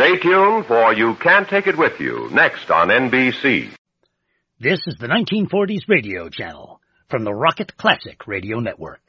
Stay tuned for You Can't Take It With You, next on NBC. This is the 1940s Radio Channel from the Rocket Classic Radio Network.